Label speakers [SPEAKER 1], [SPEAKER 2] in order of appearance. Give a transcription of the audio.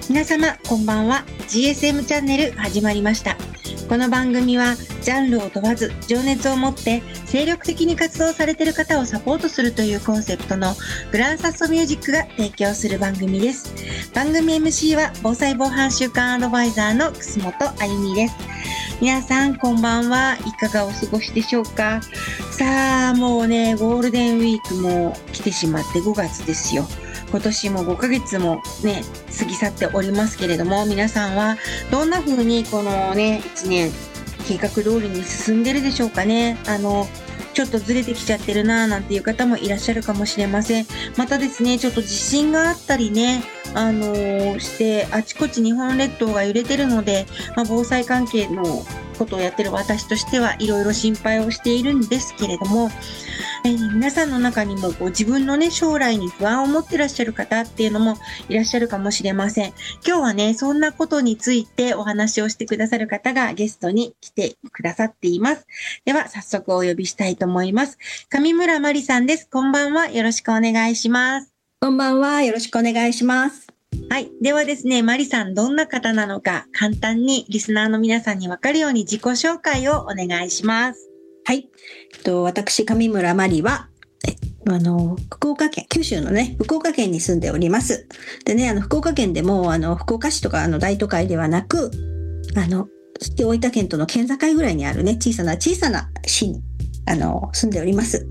[SPEAKER 1] 皆様こんばんは。 GSM チャンネル始まりました。この番組はジャンルを問わず情熱を持って精力的に活動されている方をサポートするというコンセプトのグランサストミュージックが提供する番組です。番組 MC は防災防犯週間アドバイザーの楠本あゆみです。皆さんこんばんは。いかがお過ごしでしょうか。さあもうね、ゴールデンウィークも来てしまって5月ですよ。今年も5ヶ月もね過ぎ去っておりますけれども、皆さんはどんな風にこのね1年計画通りに進んでるでしょうかね。ちょっとずれてきちゃってるななんていう方もいらっしゃるかもしれません。またですね、ちょっと地震があったりねしてあちこち日本列島が揺れてるので、防災関係のことをやってる私としてはいろいろ心配をしているんですけれども、皆さんの中にも自分のね将来に不安を持ってらっしゃる方っていうのもいらっしゃるかもしれません。今日はねそんなことについてお話をしてくださる方がゲストに来てくださっています。では早速お呼びしたいと思います。上村まりさんです。こんばんは。よろしくお願いします。
[SPEAKER 2] こんばんは。よろしくお願いします。
[SPEAKER 1] はい。ではですね、まりさんどんな方なのか簡単にリスナーの皆さんに分かるように自己紹介をお願いします。
[SPEAKER 2] はい。私、上村まりは、福岡県、九州のね、福岡県に住んでおります。でね、福岡県でも、福岡市とか、大都会ではなく、大分県との県境ぐらいにあるね、小さな市に、住んでおります。